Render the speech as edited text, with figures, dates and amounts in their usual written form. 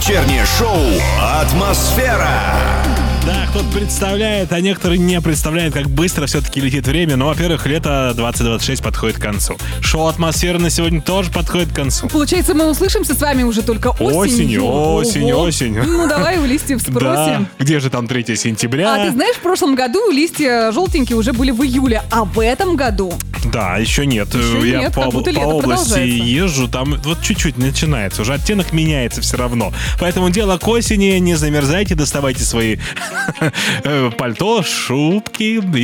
Вечернее шоу «Атмосфера». Да, кто-то представляет, а некоторые не представляют, как быстро все-таки летит время. Ну, во-первых, лето 2026 подходит к концу. Шоу «Атмосфера» на сегодня тоже подходит к концу. Получается, мы услышимся с вами уже только осенью. Осенью. Ну, давай у листьев спросим. Да, где же там 3 сентября? А ты знаешь, в прошлом году листья желтенькие уже были в июле, а в этом году... Да, еще нет. Еще Я нет, по как будто лето области продолжается. езжу, там вот чуть-чуть начинается. Уже оттенок меняется все равно. Поэтому дело к осени. Не замерзайте, доставайте свои пальто, шубки